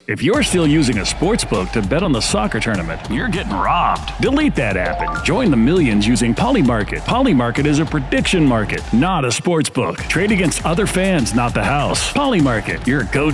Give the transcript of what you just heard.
If you're still using a sportsbook to bet on the soccer tournament, you're getting robbed. Delete that app and join the millions using Polymarket. Polymarket is a prediction market, not a sportsbook. Trade against other fans, not the house. Polymarket, your go